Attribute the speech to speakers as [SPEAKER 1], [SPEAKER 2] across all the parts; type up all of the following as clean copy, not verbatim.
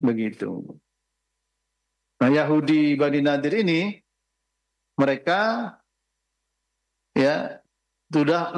[SPEAKER 1] begitu. Nah, Yahudi Bani Nadir ini mereka ya sudah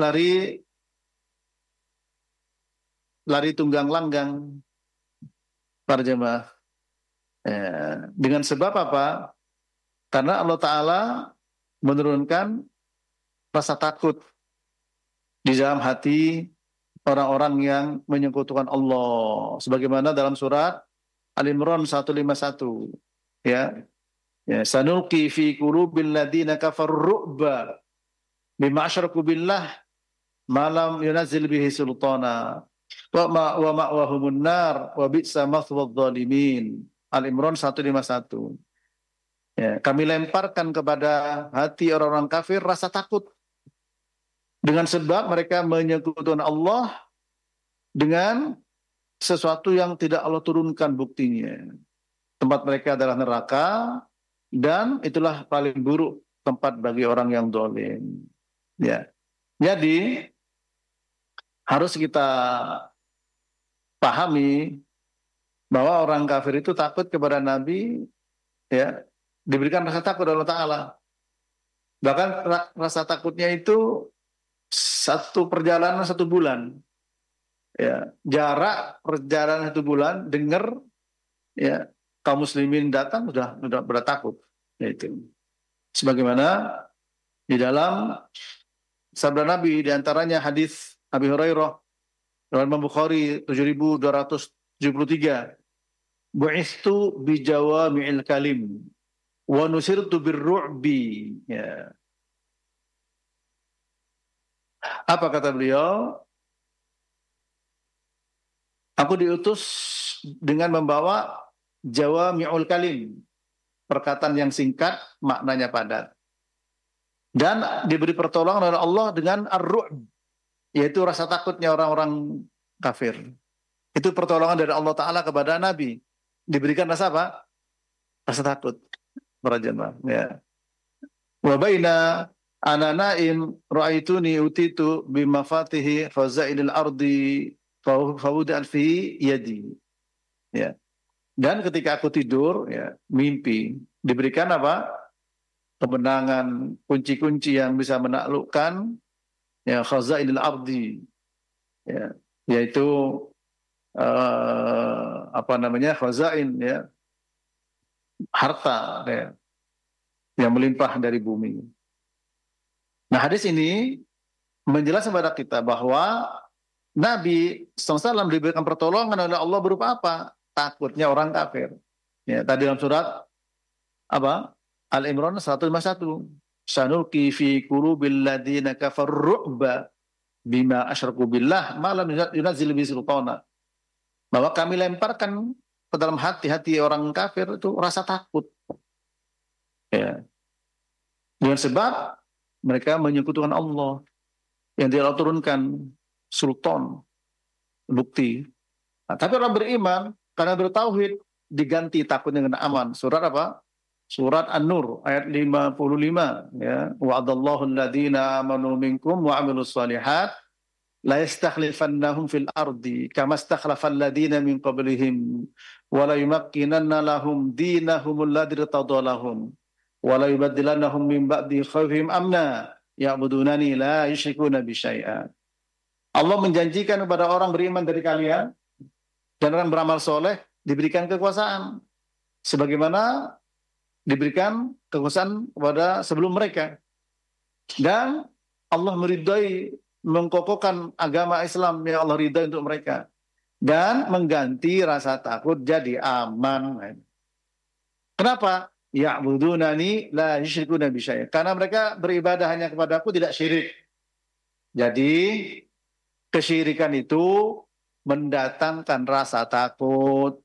[SPEAKER 1] lari tunggang langgang para jemaah. Dengan sebab apa? Karena Allah Ta'ala menurunkan rasa takut di dalam hati orang-orang yang menyekutukan Allah. Sebagaimana dalam surat Al-Imran 151. Ya. Ya, sanulqi fi qulubil ladzina kafarru ru'ba bima asyraku billah ma lam yunazzil bihi sultana wa ma'wahumun nar wa bi'sa mathwadh dhalimin. Al-Imran 151. Ya, kami lemparkan kepada hati orang-orang kafir rasa takut dengan sebab mereka menyekutukan Allah dengan sesuatu yang tidak Allah turunkan buktinya. Tempat mereka adalah neraka dan itulah paling buruk tempat bagi orang yang zalim. Ya. Jadi harus kita pahami bahwa orang kafir itu takut kepada Nabi, ya, diberikan rasa takut oleh Allah Ta'ala. Bahkan rasa takutnya itu satu perjalanan 1 bulan. Ya, jarak perjalanan 1 bulan, dengar ya kaum muslimin datang sudah takut. Itu. Sebagaimana di dalam sabda Nabi, di antaranya hadis Abi Hurairah dalam Imam Bukhari 7273. Bu'istu bi jawami'il kalim wa nusirtu birru'bi. Ya. Apa kata beliau? Aku diutus dengan membawa jawami'ul kalim, perkataan yang singkat, maknanya padat. Dan diberi pertolongan oleh Allah dengan ar-ru'b, yaitu rasa takutnya orang-orang kafir. Itu pertolongan dari Allah Ta'ala kepada Nabi. Diberikan rasa apa? Rasa takut. Para jemaah. Ya. Wa baina ana naim ra'aituni utitu bimafatihi khazainil ardi fawudan fi yadi. Ya. Dan ketika aku tidur, ya, mimpi, diberikan apa? Kemenangan, kunci-kunci yang bisa menaklukkan ya khazainil ardi. Ya, yaitu khazain, ya, harta, ya, yang melimpah dari bumi. Nah, hadis ini menjelaskan kepada kita bahwa Nabi SAW diberikan pertolongan oleh Allah berupa apa? Takutnya orang kafir. Ya, tadi dalam surat apa? Al-Imran 151. Sanulqi fi qulubil ladzina kafarru ru'ba bima asyraku billah ma lam yunazzil bihi sultana. Bahwa kami lemparkan ke dalam hati-hati orang kafir itu rasa takut. Ya. Dengan sebab mereka menyekutukan Allah yang tidak turunkan sultan, bukti. Nah, tapi orang beriman karena bertauhid diganti takut dengan aman. Surat apa? Surat An-Nur ayat 55, ya. Wa'adallahu alladhina amanu minkum wa 'amilus shalihat la yastakhlifannahum fil ardi kama istakhlafal ladina min qablihim wa la yumakkinanna lahum dinahum alladzi tadallahum wa la yubaddilannahum min ba'di khawfihim amna ya'budunani la yusyrikuna bi syai'a. Allah menjanjikan kepada orang beriman dari kalian dan orang beramal soleh diberikan kekuasaan sebagaimana diberikan kekuasaan kepada sebelum mereka. Dan Allah meridai, mengkokohkan agama Islam yang Allah ridai untuk mereka. Dan mengganti rasa takut jadi aman. Kenapa? Ya'budunani la yusyrikuna bi syai'. Karena mereka beribadah hanya kepadaku, tidak syirik. Jadi kesyirikan itu mendatangkan rasa takut.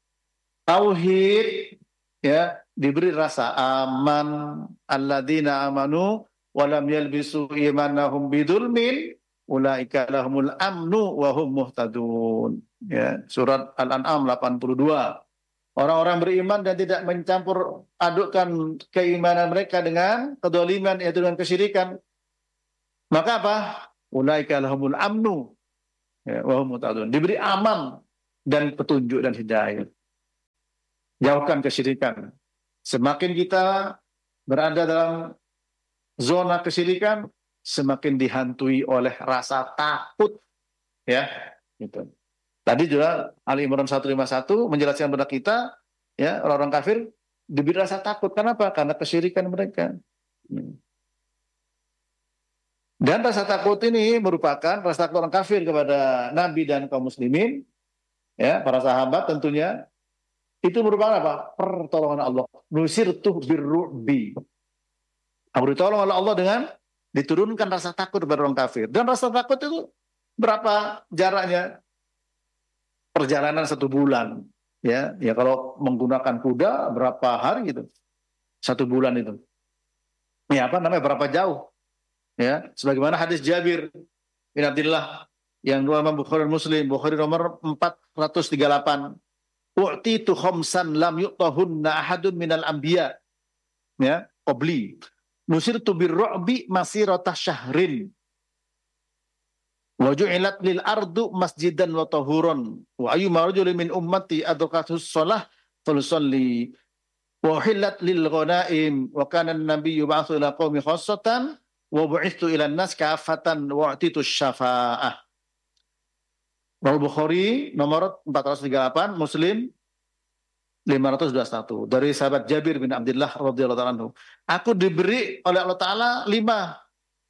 [SPEAKER 1] Tauhid, ya, diberi rasa aman. Alladzina amanu wa lam yalbisu imanahum bidzulmin ulaika lahumul amnu wa hum muhtadun. Ya, surat Al-An'am 82. Orang-orang beriman dan tidak mencampur adukkan keimanan mereka dengan kedzaliman, yaitu dengan kesyirikan. Maka apa? Ulaika lahumul amnu, ya, wa hum muhtadun. Diberi aman dan petunjuk dan hidayah. Jauhkan kesyirikan. Semakin kita berada dalam zona kesyirikan, semakin dihantui oleh rasa takut, ya. Gitu. Tadi juga Ali Imran 151 menjelaskan kepada kita, ya, orang-orang kafir diberi rasa takut. Kenapa? Karena kesyirikan mereka. Dan rasa takut ini merupakan rasa takut orang kafir kepada Nabi dan kaum muslimin, ya, para sahabat tentunya. Itu merupakan apa? Pertolongan Allah. Nusirtu birru'bi. Aku ditolong oleh Allah dengan diturunkan rasa takut kepada orang kafir. Dan rasa takut itu berapa jaraknya? Perjalanan 1 bulan. Ya, ya kalau menggunakan kuda berapa hari gitu? 1 bulan itu. Ya apa namanya? Berapa jauh? Ya, sebagaimana hadis Jabir bin Abdullah yang dua Imam Bukhari dan Muslim, Bukhari nomor 438. U'titu khamsan lam yu'tahunna ahadun minal anbiya, ya, qabli. Nusirtu birru'bi masirata syahrin. Wa ju'ilat lil ardu masjidan wa tahuran. Wa ayyuma rajulin min ummati adrakathus shalah falyusalli. Wa uhillat lil ghanaim wa kana an-nabiyyu ba'athu ila qaumi khassatan wa bu'ithtu ila an-nas kafatan wa u'titu syafa'ah. Bukhari nomor 438, Muslim 521 dari sahabat Jabir bin Abdullah radhiyallahu anhu. Aku diberi oleh Allah Ta'ala lima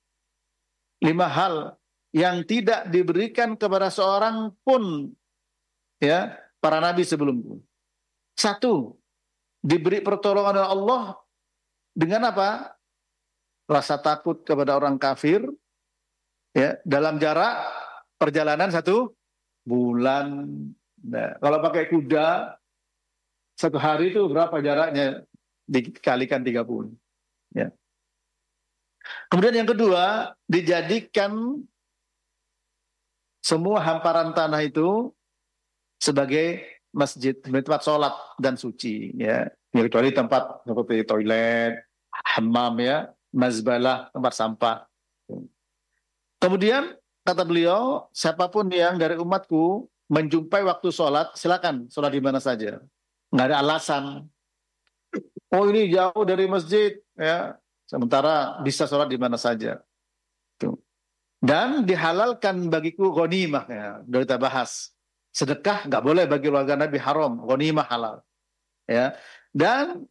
[SPEAKER 1] hal yang tidak diberikan kepada seorang pun, ya, para nabi sebelumku. 1, diberi pertolongan oleh Allah dengan apa? Rasa takut kepada orang kafir, ya, dalam jarak perjalanan 1 bulan. Nah, kalau pakai kuda 1 hari itu berapa jaraknya? Dikalikan 30. Ya. Kemudian yang kedua, dijadikan semua hamparan tanah itu sebagai masjid, tempat sholat dan suci. Ya, kecuali tempat seperti toilet, hammam, ya, mazbalah, tempat sampah. Kemudian kata beliau, siapapun yang dari umatku menjumpai waktu sholat, silakan sholat di mana saja. Nggak ada alasan. Oh ini jauh dari masjid, ya. Sementara bisa sholat di mana saja. Tuh. Dan dihalalkan bagiku ghanimah, ya. Sudah kita bahas. Sedekah nggak boleh bagi keluarga Nabi, haram. Ghanimah halal. Ya. Dan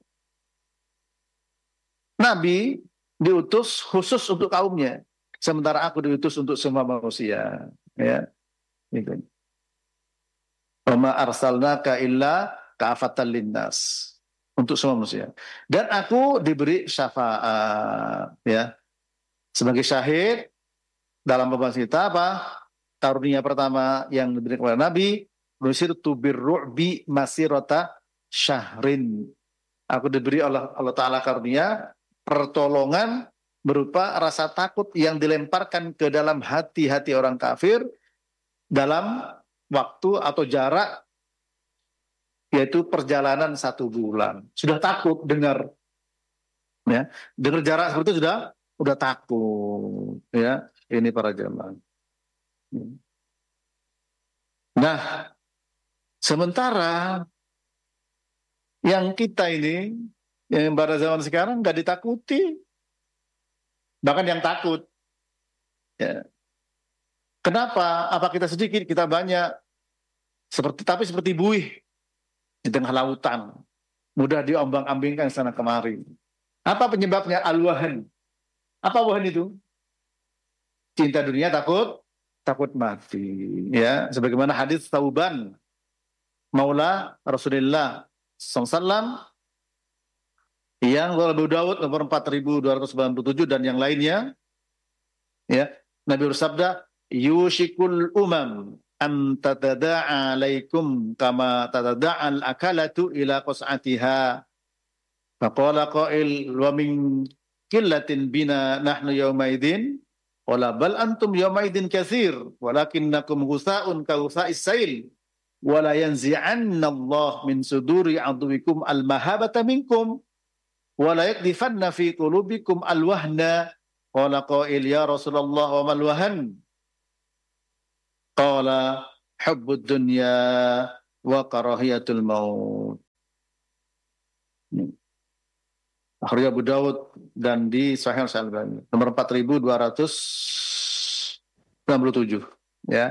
[SPEAKER 1] Nabi diutus khusus untuk kaumnya. Sementara aku diutus untuk semua manusia. Ya. Gitu. Wa ma arsalnaka illa ka'afatan linnas, untuk semua manusia. Dan aku diberi syafaat, ya, sebagai syahid dalam pembahasan kita apa? Karunia pertama yang diberikan kepada Nabi, nusirtu birru'bi masirata syahrin. Aku diberi oleh Allah Ta'ala karunia pertolongan berupa rasa takut yang dilemparkan ke dalam hati-hati orang kafir dalam waktu atau jarak, yaitu perjalanan 1 bulan. Sudah takut dengar, ya, dengar jarak seperti itu sudah takut, ya. Ini para jemaah. Nah, sementara yang kita ini, yang pada zaman sekarang nggak ditakuti, bahkan yang takut, ya. Kenapa? Apa kita sedikit, kita banyak, tapi seperti buih di tengah lautan, mudah diombang-ambingkan sana kemari. Apa penyebabnya? Al-wahan. Apa wahan itu? Cinta dunia, takut mati. Ya, sebagaimana hadis Tauban Maula Rasulullah SAW yang Abu Dawud nomor 4297 dan yang lainnya. Ya, Nabi bersabda, yushikul umam an tatada'a alaikum kama tatada'al akalatu ila qas'atiha. Faqala qail wa min qillatin bina nahnu yawmaidin wala bal antum yawmaidin katsir walakinnakum ghusaa'un ka ghusaa'is sail wala yanzi'anna Allah min suduri aduwikum al-mahabata minkum wala yakdifanna fi qulubikum al-wahna. Qala qail ya Rasulullah wa mal wahan? Qala hubbud dunya wa karahiyatul maut. Akhrajah Abu Dawud dan di Sahih Al-Albani nomor 4297 ya.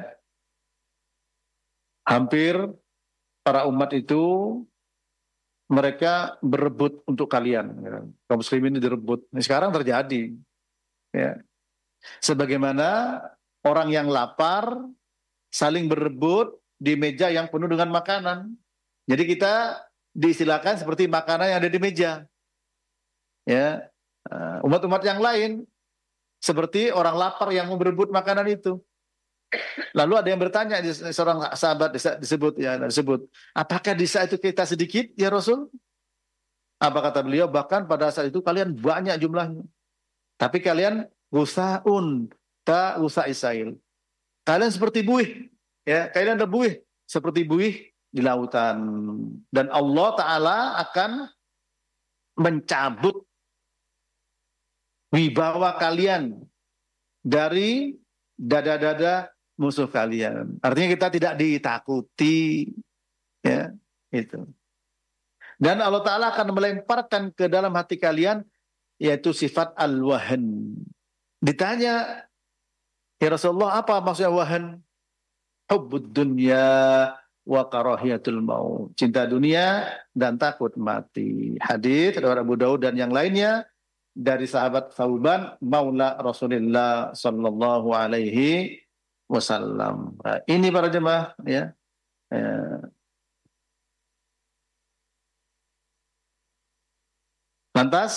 [SPEAKER 1] Hampir para umat itu mereka berebut untuk kalian ya. Kaum muslimin ini direbut. Nah, sekarang terjadi ya. Sebagaimana orang yang lapar saling berebut di meja yang penuh dengan makanan. Jadi kita diistilahkan seperti makanan yang ada di meja. Ya, umat-umat yang lain seperti orang lapar yang mau berebut makanan itu. Lalu ada yang bertanya, seorang sahabat disebut, apakah di saat itu kita sedikit ya Rasul? Apa kata beliau? Bahkan pada saat itu kalian banyak jumlahnya, tapi kalian gusaun ta gusa isail. Kalian seperti buih, ya kalian ada buih seperti buih di lautan. Dan Allah Taala akan mencabut wibawa kalian dari dada-dada musuh kalian. Artinya kita tidak ditakuti, ya itu. Dan Allah Ta'ala akan melemparkan ke dalam hati kalian yaitu sifat al-wahan. Ditanya, ya Rasulullah, apa maksudnya wahan? Hubbud dunya wa karahiyatul maut. Cinta dunia dan takut mati. Hadis riwayat Abu Daud dan yang lainnya dari sahabat Thauban maula Rasulullah sallallahu alaihi wasallam. Nah, ini para jemaah ya. Lantas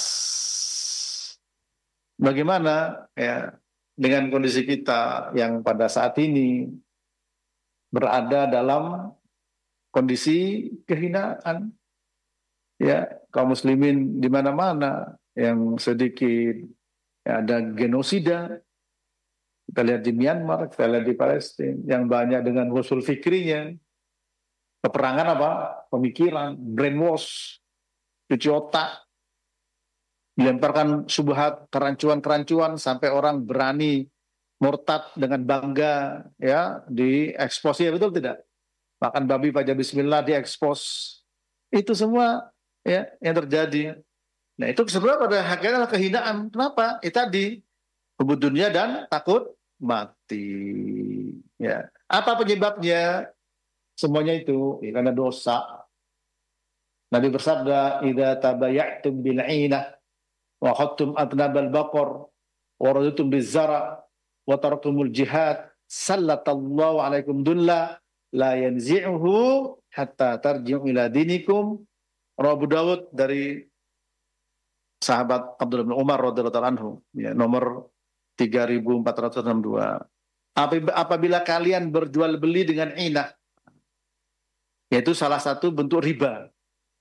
[SPEAKER 1] bagaimana ya dengan kondisi kita yang pada saat ini berada dalam kondisi kehinaan ya, kaum muslimin di mana-mana yang sedikit ya, ada genosida. Kita lihat di Myanmar, kita lihat di Palestina, yang banyak dengan usul fikrinya. Peperangan apa? Pemikiran, brainwash, cuci otak, dilemparkan subhat, kerancuan-kerancuan sampai orang berani murtad dengan bangga ya, diekspos, ya betul tidak? Makan babi baca bismillah diekspos. Itu semua ya yang terjadi. Nah, itu sebenarnya pada hakikatnya adalah kehinaan. Kenapa? Itu tadi hubud dunia dan takut mati. Ya. Apa penyebabnya? Semuanya itu ya, karena dosa. Nabi bersabda, "Idza tabaya'tum bil 'inah wa khattum atnabal baqar wa raditum biz-zara wa taraktumul jihad, sallatallahu 'alaikum dulla la yanzi'uhu hatta tarji'u ila dinikum." Abu Dawud dari sahabat Abdullah bin Umar radhiyallahu anhu ya, nomor 3462. Apabila kalian berjual beli dengan inah, yaitu salah satu bentuk riba.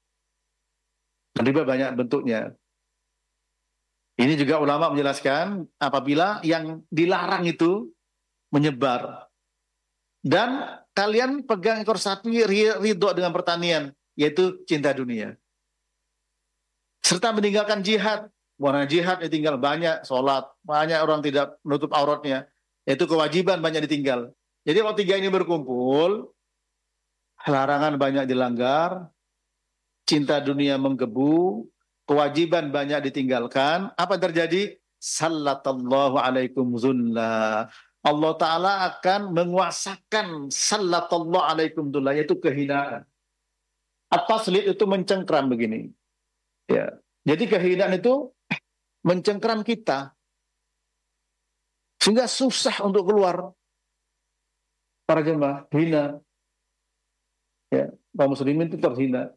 [SPEAKER 1] Riba banyak bentuknya. Ini juga ulama menjelaskan apabila yang dilarang itu menyebar dan kalian pegang ekor sapi ridho dengan pertanian, yaitu cinta dunia. Serta meninggalkan jihad. Warna jihad ditinggal banyak, sholat, banyak orang tidak menutup auratnya. Yaitu kewajiban banyak ditinggal. Jadi kalau tiga ini berkumpul, larangan banyak dilanggar, cinta dunia menggebu, kewajiban banyak ditinggalkan. Apa yang terjadi? Sallatallahu alaikum zulla. Allah Ta'ala akan menguasakan sallatallahu alaikum zulla, yaitu kehinaan. At-taslit itu mencengkram begini. Ya. Jadi kehinaan itu mencengkram kita sehingga susah untuk keluar. Para jemaah hina, ya, kaum muslimin itu terhina.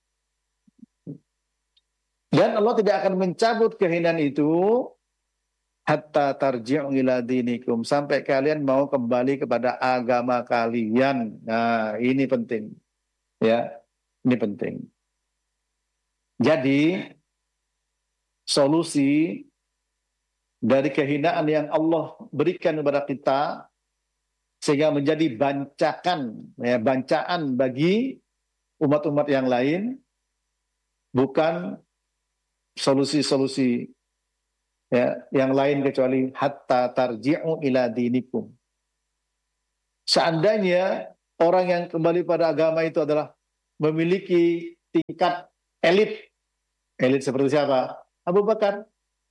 [SPEAKER 1] Dan Allah tidak akan mencabut kehinaan itu hatta tarji'u ila dinikum, sampai kalian mau kembali kepada agama kalian. Nah, ini penting. Ya, ini penting. Jadi solusi dari kehinaan yang Allah berikan kepada kita sehingga menjadi bancakan, ya, bancaan bagi umat-umat yang lain, bukan solusi-solusi ya, yang lain kecuali hatta tarji'u ila dinikum. Seandainya orang yang kembali pada agama itu adalah memiliki tingkat elit Elit seperti siapa? Abu Bakar.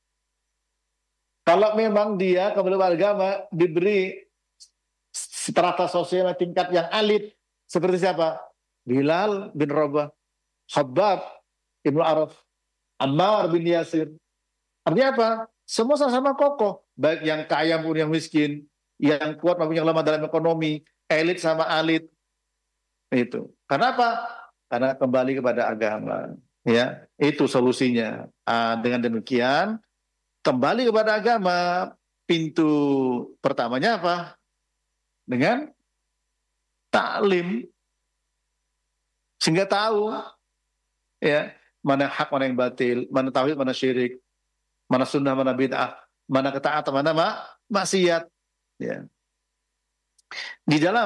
[SPEAKER 1] Kalau memang dia kepada agama diberi strata sosial tingkat yang elit, seperti siapa? Bilal bin Rabah, Khabbab Ibnu Araf, Ammar bin Yasir. Artinya apa? Semua sama-sama kokoh, baik yang kaya maupun yang miskin, yang kuat maupun yang lemah dalam ekonomi, elit sama elit. Itu. Karena apa? Karena kembali kepada agama. Ya, itu solusinya. Dengan demikian, kembali kepada agama, pintu pertamanya apa? Dengan taklim, sehingga tahu ya mana hak, mana yang batil, mana tauhid, mana syirik, mana sunnah, mana bid'ah, mana ketaatan, mana maksiat. Ya. Di dalam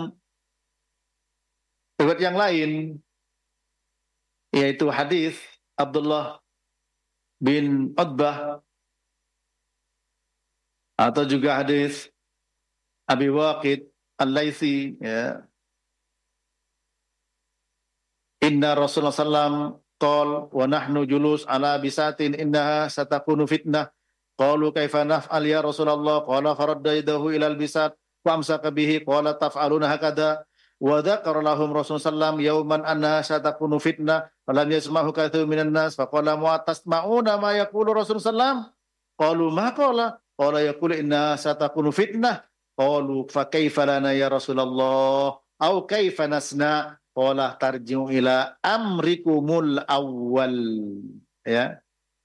[SPEAKER 1] riwayat yang lain, yaitu hadis Abdullah bin Utbah, atau juga hadis Abi Waqid Al-Laitsi, ya. Inna Rasulullah sallam qol wa nahnu julus ala bisatin innaha satakunu fitnah. Qalu kaifa naf'al ya Rasulullah? Qala faradda yadahu ila al-bisat wa amsaka bihi qala taf'aluna hakadha. Wa dzakara lahum Rasulullah sallam yauman annaha satakunu fitnah falam yasma'hu katsirun minan nas faqala ma tasma'una ma yaqulu Rasulullah sallam? Qalu ma qala? Qala yaqulu inna satakunu fitnah. Qalu fa kaifa lana ya Rasulullah? Au kaifa nasna? Qala tarji'u ila amrikumul awwal. Ya.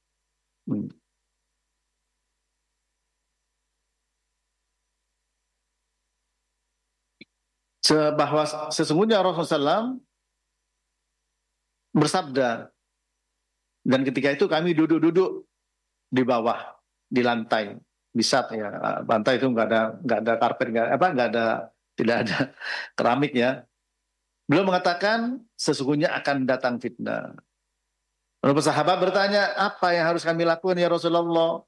[SPEAKER 1] Bahwa sesungguhnya Rasulullah SAW bersabda, dan ketika itu kami duduk-duduk di bawah, di lantai, bisat ya, lantai itu nggak ada karpet, tidak ada keramik ya. Beliau mengatakan sesungguhnya akan datang fitnah. Lalu sahabat bertanya, apa yang harus kami lakukan ya Rasulullah?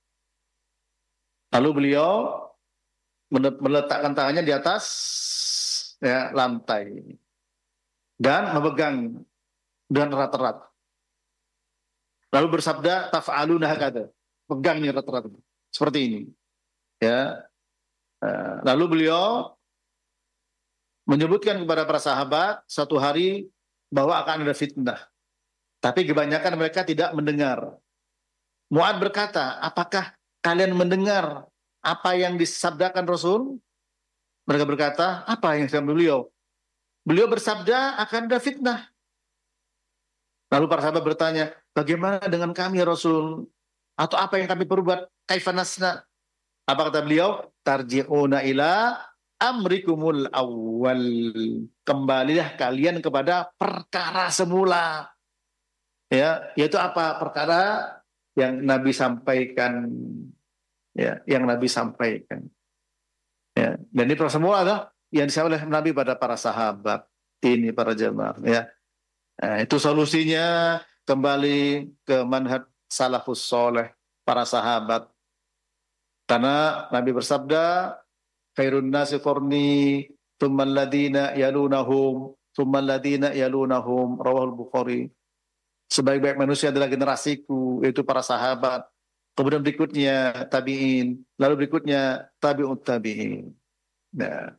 [SPEAKER 1] Lalu beliau meletakkan tangannya di atas ya, lantai dan memegang dengan erat-erat. Lalu bersabda, taf'aluna hakadha. Pegang nih erat-erat seperti ini. Ya. Lalu beliau menyebutkan kepada para sahabat satu hari bahwa akan ada fitnah. Tapi kebanyakan mereka tidak mendengar. Mu'ad berkata, apakah kalian mendengar apa yang disabdakan Rasul? Mereka berkata, apa yang disabdakan beliau? Beliau bersabda akan ada fitnah. Lalu para sahabat bertanya, bagaimana dengan kami ya Rasul? Atau apa yang kami perbuat? Kaifa nasna? Apa kata beliau? Tarji'una ila amrikumul awwal. Kembalilah kalian kepada perkara semula. Ya, yaitu apa? Perkara yang Nabi sampaikan. Ya, yang Nabi sampaikan. Ya, dan ini perkara semula adalah yang disampaikan oleh Nabi pada para sahabat. Ini para jemaah, ya. Nah, itu solusinya kembali ke manhaj salafus soleh, para sahabat. Karena Nabi bersabda, khairun nasi qarni tsummal ladina yalunahum tsummal ladina yalunahum, rawahul Bukhari. Sebaik-baik manusia adalah generasiku, yaitu para sahabat. Kemudian berikutnya tabi'in, lalu berikutnya tabi'ut tabi'in. Nah,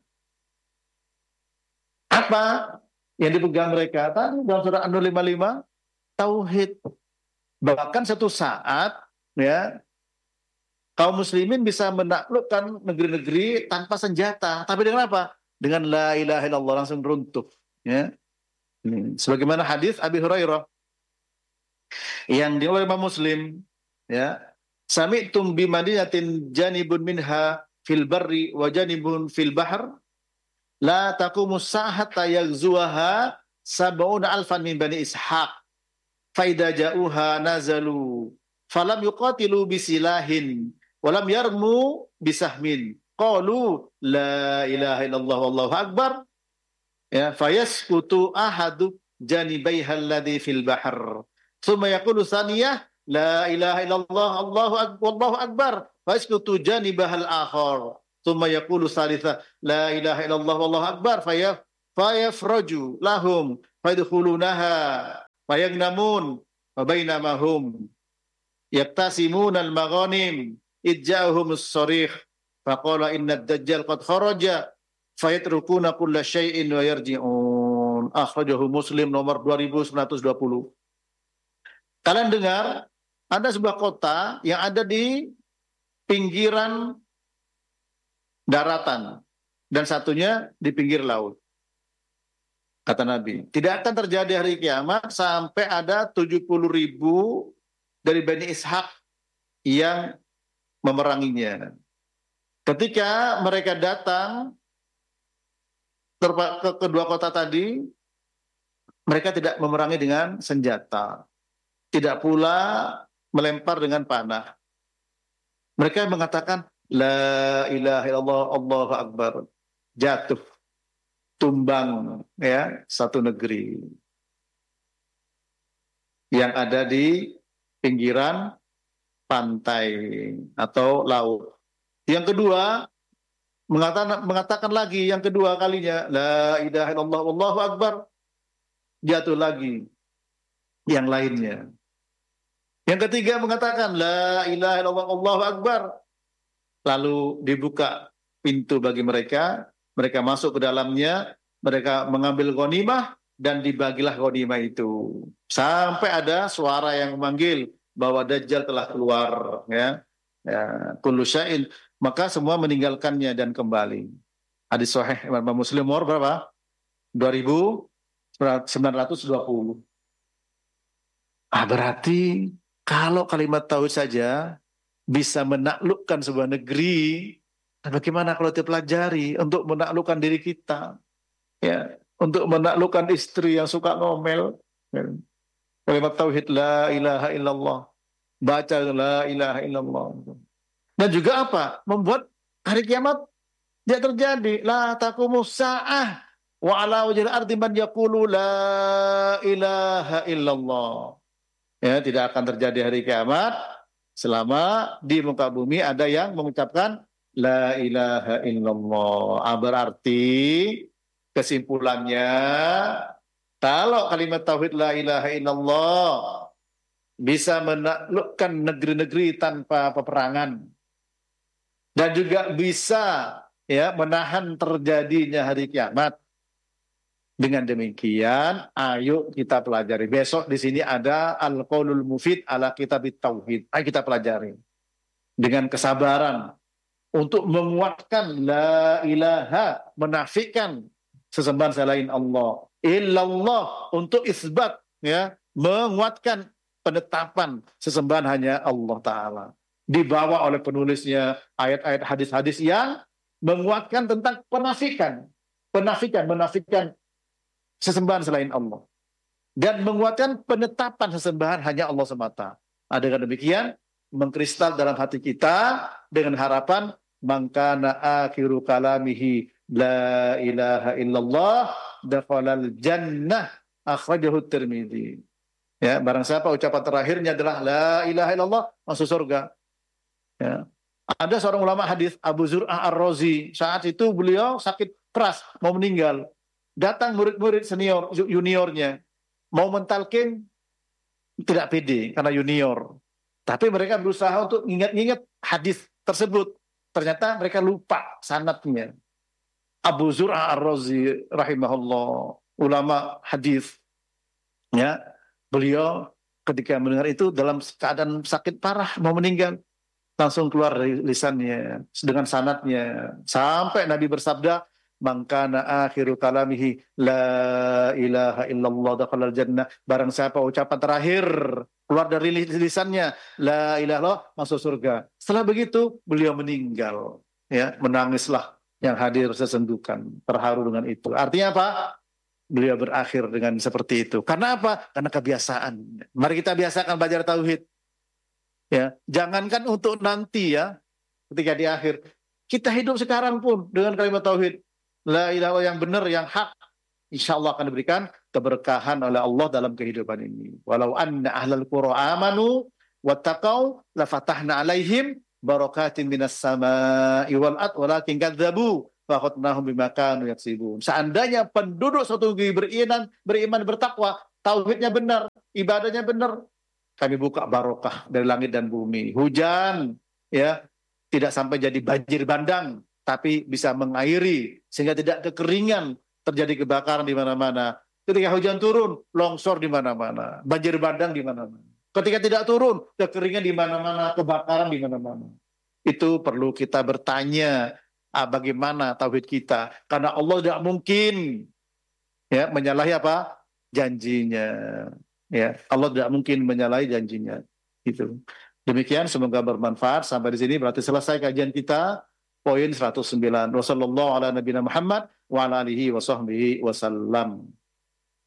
[SPEAKER 1] apa yang dipegang mereka tadi dalam surah An-Nur 55? Tauhid. Bahkan satu saat ya kaum muslimin bisa menaklukkan negeri-negeri tanpa senjata. Tapi dengan apa? Dengan la ilaha illallah langsung runtuh. Ya. Sebagaimana hadis Abi Hurairah yang diriwayatkan Imam Muslim, ya. Sami'tum bi madinatin janibun minha fil barri wa janibun fil bahr la taqumus sa'ata yaghzuha sab'una alfan min bani Ishaq fa idza ja'uha nazalu falam yuqatilu bisilahin walam yarmu bisahmin qalu la ilaha illallah wallahu akbar, ya, fayasqutu ahadu janibaiha alladhi fil bahr thumma yaqulu saniyah la ilaha illallah wallahu akbar fayasqutu janibahal akhar thumma yaqulu salitsah la ilaha illallah wallahu akbar fayafraju lahum fayadkhulunaha fayagnamun wa bainama hum yaktasimun al-maghanim idja'ahum as-sarih faqala inna ad-dajjal qad kharaja fayatrukuna kulla syai'in wa yarji'un. Akhrajahu Muslim nomor 2920. Kalian dengar ada sebuah kota yang ada di pinggiran daratan dan satunya di pinggir laut. Kata Nabi, tidak akan terjadi hari kiamat sampai ada 70.000 dari Bani Ishaq yang memeranginya. Ketika mereka datang ke kedua kota tadi, mereka tidak memerangi dengan senjata, tidak pula melempar dengan panah. Mereka mengatakan, La ilaha illallah, Allahu Akbar. Jatuh, tumbang ya satu negeri yang ada di pinggiran pantai atau laut. Yang kedua, mengatakan lagi yang kedua kalinya, La ilaha illallah, Allahu Akbar. Jatuh lagi yang lainnya. Yang ketiga mengatakan, La ilaha illallah, Allahu Akbar. Lalu dibuka pintu bagi mereka, mereka masuk ke dalamnya, mereka mengambil ghanimah dan dibagilah ghanimah itu. Sampai ada suara yang memanggil bahwa Dajjal telah keluar, ya. Ya, kullu syai'in, maka semua meninggalkannya dan kembali. Hadis sahih Imam Muslim nomor berapa? 2920. Berarti kalau kalimat tauhid saja bisa menaklukkan sebuah negeri, bagaimana kalau kita pelajari untuk menaklukkan diri kita, ya, untuk menaklukkan istri yang suka ngomel, ya. Kalimat tauhid la ilaha illallah, baca la ilaha illallah, dan juga apa? Membuat hari kiamat tidak terjadi. La taqumu sa'ah wa ala wajhil ardi man yaqulu la ilaha illallah. Ya, tidak akan terjadi hari kiamat selama di muka bumi ada yang mengucapkan La ilaha illallah. Berarti kesimpulannya, kalau kalimat tauhid La ilaha illallah bisa menaklukkan negeri-negeri tanpa peperangan dan juga bisa ya menahan terjadinya hari kiamat. Dengan demikian, ayo kita pelajari. Besok di sini ada Al-Qaulul Mufid ala Kitabit Tauhid. Ayo kita pelajari dengan kesabaran untuk menguatkan la ilaha, menafikan sesembahan selain Allah. Illallah untuk isbat, ya, menguatkan penetapan sesembahan hanya Allah Ta'ala. Dibawa oleh penulisnya ayat-ayat hadis-hadis yang menguatkan tentang menafikan sesembahan selain Allah, dan menguatkan penetapan sesembahan hanya Allah semata. Dengan demikian mengkristal dalam hati kita dengan harapan mangkana akhiru kalamihi la ilaha illallah dakhalal jannah, akhrajahu Tirmidzi. Ya, barang siapa ucapan terakhirnya adalah la ilaha illallah, masuk surga. Ya. Ada seorang ulama hadis Abu Zur'ah Ar-Razi, saat itu beliau sakit keras mau meninggal. Datang murid-murid senior, juniornya, mau mentalkin, tidak pede karena junior. Tapi mereka berusaha untuk ingat-ingat hadis tersebut. Ternyata mereka lupa sanadnya. Abu Zur'ah Ar-Razi rahimahullah, ulama hadis, ya, beliau ketika mendengar itu dalam keadaan sakit parah mau meninggal, langsung keluar dari lisannya dengan sanadnya sampai Nabi bersabda, mangkana akhiru kalamihi la ilaha illallah dakhalal jannah. Barang siapa ucapan terakhir keluar dari lisannya la ilaha illallah, masuk surga. Setelah begitu beliau meninggal, ya, menangislah yang hadir sesendukan, terharu dengan itu. Artinya apa? Beliau berakhir dengan seperti itu. Karena apa? Karena kebiasaan. Mari kita biasakan belajar tauhid. Ya, jangankan untuk nanti, ya, ketika di akhir. Kita hidup sekarang pun dengan kalimat tauhid la ilaha illallah yang benar, yang hak, insya Allah akan diberikan keberkahan oleh Allah dalam kehidupan ini. Walau anna ahlal qura amanu wattaqau lafatahna alaihim barakatin minas sama'i wal ard walakin kadzabu faqatnahum bima kanu yaksibun. Seandainya penduduk suatu negeri beriman, bertakwa, tauhidnya benar, ibadahnya benar, kami buka barokah dari langit dan bumi. Hujan ya tidak sampai jadi banjir bandang, tapi bisa mengairi sehingga tidak kekeringan, terjadi kebakaran di mana-mana. Ketika hujan turun, longsor di mana-mana, banjir bandang di mana-mana. Ketika tidak turun, kekeringan di mana-mana, kebakaran di mana-mana. Itu perlu kita bertanya, bagaimana tauhid kita? Karena Allah tidak mungkin ya menyalahi apa? Janjinya. Ya, Allah tidak mungkin menyalahi janjinya. Itu. Demikian semoga bermanfaat. Sampai di sini berarti selesai kajian kita. Poin 109. Wassallallahu ala nabiyina Muhammad wa ala alihi wa sahbihi wasallam.